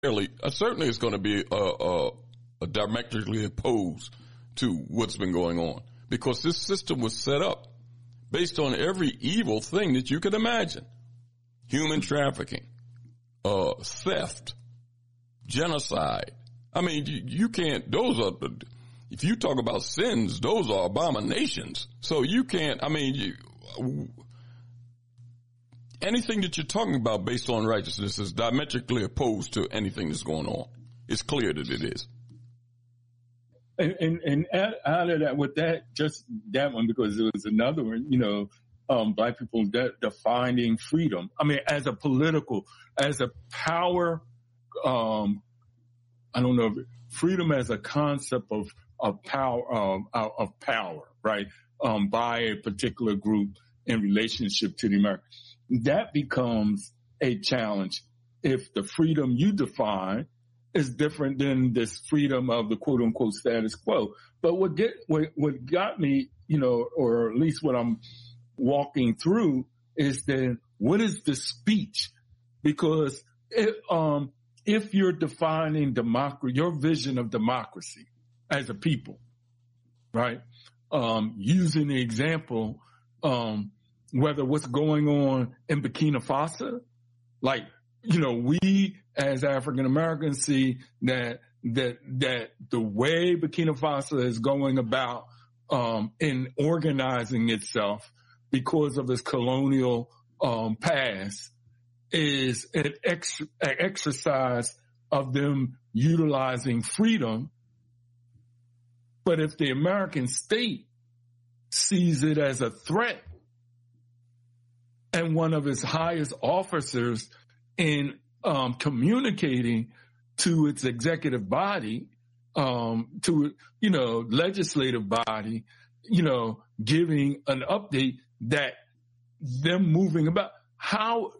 certainly it's going to be diametrically opposed to what's been going on, because this system was set up based on every evil thing that you could imagine. Human trafficking, theft, genocide. I mean, you can't, if you talk about sins, those are abominations. So you can't, anything that you're talking about based on righteousness is diametrically opposed to anything that's going on. It's clear that it is. And out of that, with that, just that one, because it was another one, Black people defining freedom. I mean, as a power, I don't know, freedom as a concept of power, right? By a particular group in relationship to the Americans. That becomes a challenge if the freedom you define is different than this freedom of the quote unquote status quo. But what got me, or at least what I'm walking through is then what is the speech? Because if you're defining democracy, your vision of democracy as a people, right? Using the example, whether what's going on in Burkina Faso, like, we as African Americans see that the way Burkina Faso is going about, in organizing itself because of its colonial, past is an exercise of them utilizing freedom. But if the American state sees it as a threat, and one of its highest officers in communicating to its executive body, to legislative body, giving an update that them moving about how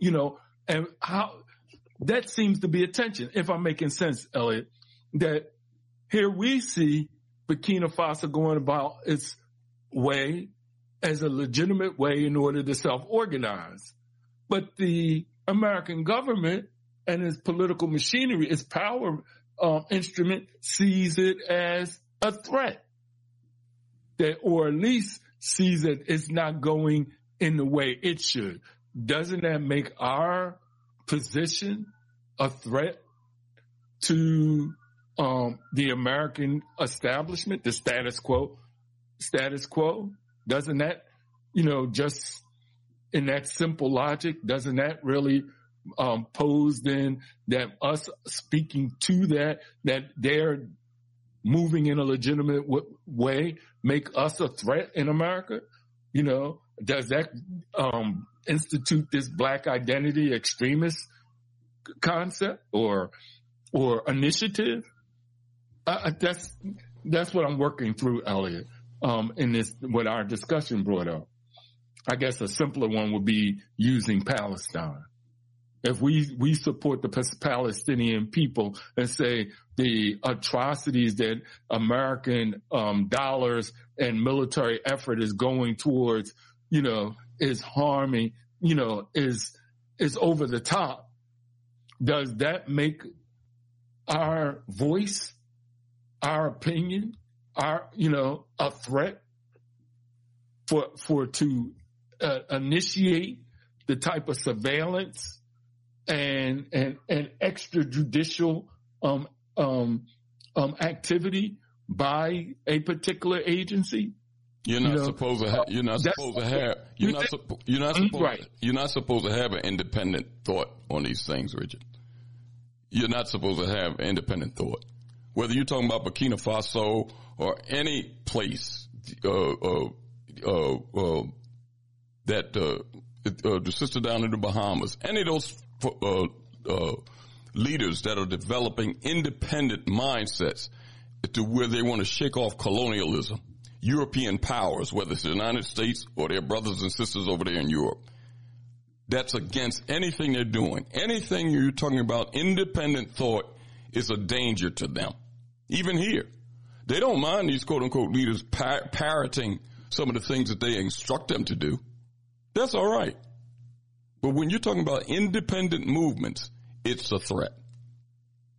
that seems to be a tension. If I'm making sense, Elliot, that here we see Burkina Faso going about its way as a legitimate way in order to self-organize. But the American government and its political machinery, its power instrument, sees it as a threat, or at least sees that it's not going in the way it should. Doesn't that make our position a threat to the American establishment, the status quo? Doesn't that, just in that simple logic, doesn't that really pose then that us speaking to that they're moving in a legitimate way make us a threat in America? Does that institute this Black identity extremist concept or initiative? That's what I'm working through, Elliot. In this, what our discussion brought up. I guess a simpler one would be using Palestine. If we support the Palestinian people and say the atrocities that American dollars and military effort is going towards, is harming, is over the top, does that make our voice, our opinion, a threat to initiate the type of surveillance and extrajudicial activity by a particular agency? You're not supposed to have an independent thought on these things, Richard. You're not supposed to have independent thought. Whether you're talking about Burkina Faso or any place that the sister down in the Bahamas, any of those leaders that are developing independent mindsets to where they want to shake off colonialism, European powers, whether it's the United States or their brothers and sisters over there in Europe, that's against anything they're doing. Anything you're talking about, independent thought, is a danger to them. Even here, they don't mind these quote-unquote leaders parroting some of the things that they instruct them to do. That's all right. But when you're talking about independent movements, it's a threat.